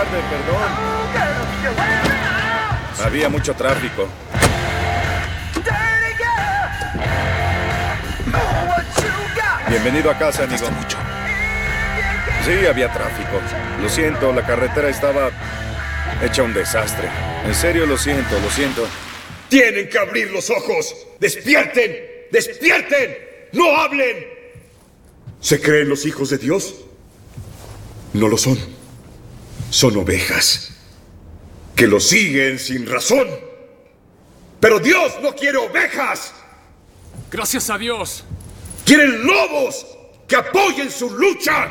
tarde, perdón. Había mucho tráfico. Bienvenido a casa, amigo. Mucho. Sí, había tráfico. Lo siento, la carretera estaba hecha un desastre. En serio, lo siento, lo siento. ¡Tienen que abrir los ojos! ¡Despierten! ¡Despierten! ¡No hablen! ¿Se creen los hijos de Dios? No lo son. Son ovejas que lo siguen sin razón. Pero Dios no quiere ovejas. ¡Gracias a Dios! ¡Quieren lobos que apoyen su lucha!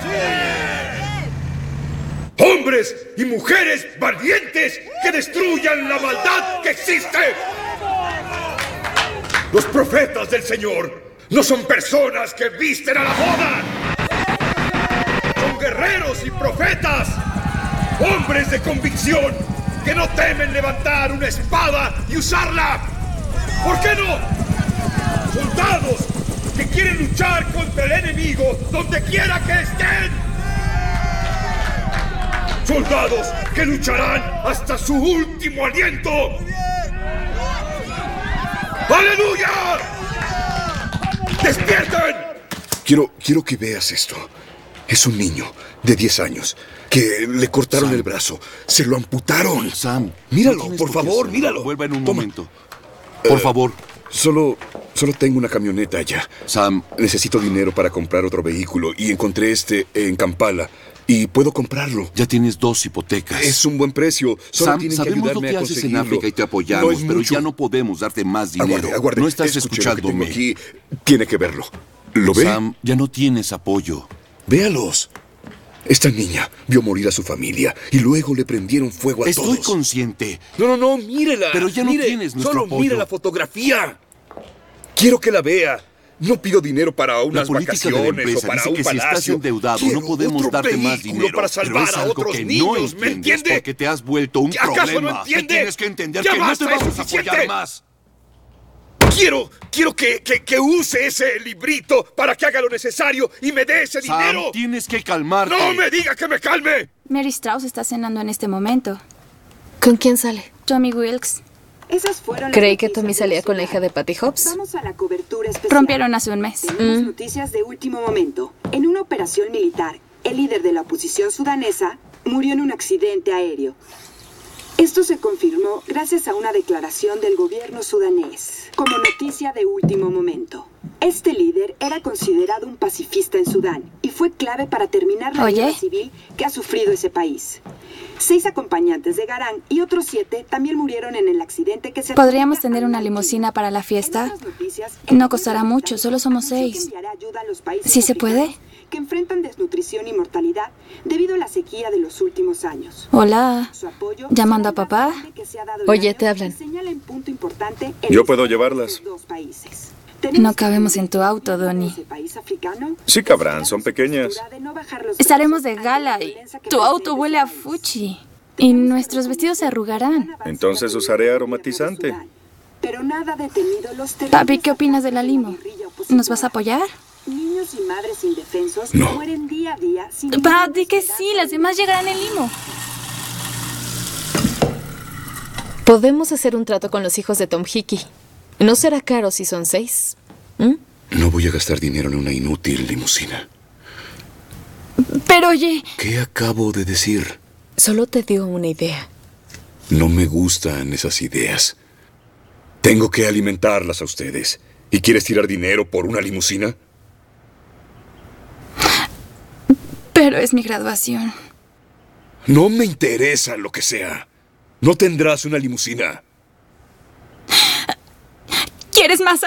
¡Hombres y mujeres valientes que destruyan la maldad que existe! Los profetas del Señor no son personas que visten a la moda. Son guerreros y profetas. Hombres de convicción que no temen levantar una espada y usarla. ¿Por qué no? Soldados que quieren luchar contra el enemigo donde quiera que estén. Soldados que lucharán hasta su último aliento. ¡Aleluya! ¡Despierten! Quiero que veas esto. Es un niño de 10 años que le cortaron el brazo. Se lo amputaron. Sam, míralo, por favor, míralo. Vuelva en un Toma. momento. Por favor. Solo tengo una camioneta ya. Sam. Necesito dinero para comprar otro vehículo y encontré este en Kampala. Y puedo comprarlo. Ya tienes 2 hipotecas. Es un buen precio. Solo Sam, tienen que sabemos lo ayudarme que a haces en conseguirlo. África y te apoyamos, No es pero mucho. ya no podemos darte más dinero. Aguarde. No estás Escuche lo que tengo escuchándome. aquí. Tiene que verlo. ¿Lo ve? Sam, ya no tienes apoyo. Véalos. Esta niña vio morir a su familia y luego le prendieron fuego a todos. Estoy consciente. No, mírela. Pero ya no Mire, tienes nuestro solo apoyo. mire la fotografía. Quiero que la vea. No pido dinero para La unas política de la vacaciones o empresa para dice un que si estás palacio. endeudado Quiero no podemos otro darte más vehículo dinero. para Pero salvar es a algo otros que niños, no ¿me entiendes entiende? porque te has vuelto un ¿Acaso problema. no entiende? Que tienes que entender Ya que no te basta, es vamos a apoyar suficiente. más. Quiero que use ese librito para que haga lo necesario y me dé ese Sam, dinero. tienes que calmarte. ¡No me diga que me calme! Mary Strauss está cenando en este momento. ¿Con quién sale? Tommy Wilkes. Esas fueron las Creí que noticias Tommy de salía los con la hogares. hija de Patty Hobbs. Vamos a la cobertura especial. Rompieron hace un mes. Tenemos noticias de último momento. En una operación militar, el líder de la oposición sudanesa murió en un accidente aéreo. Esto se confirmó gracias a una declaración del gobierno sudanés, como noticia de último momento. Este líder era considerado un pacifista en Sudán y fue clave para terminar la guerra civil que ha sufrido ese país. 6 acompañantes de Garang y otros 7 también murieron en el accidente que se... ¿Podríamos tener una limusina para la fiesta? No costará mucho, solo somos 6. ¿Sí se puede? Que enfrentan desnutrición y mortalidad debido a la sequía de los últimos años. Hola. ¿Llamando a papá? Oye, te hablan. Yo puedo llevarlas. No cabemos en tu auto, Donnie. Sí cabrán, son pequeñas. Estaremos de gala y tu auto huele a fuchi. Y nuestros vestidos se arrugarán. Entonces usaré aromatizante. Pero nada detenido los Papi, ¿qué opinas de la limo? ¿Nos vas a apoyar? Niños y madres indefensos No. mueren día a día sin... Pa, di que sí, las demás llegarán en limo. Podemos hacer un trato con los hijos de Tom Hickey. No será caro si son 6. No voy a gastar dinero en una inútil limusina. Pero oye... ¿Qué acabo de decir? Solo te dio una idea. No me gustan esas ideas. Tengo que alimentarlas a ustedes. ¿Y quieres tirar dinero por una limusina? Pero es mi graduación. No me interesa lo que sea. No tendrás una limusina. ¿Quieres más?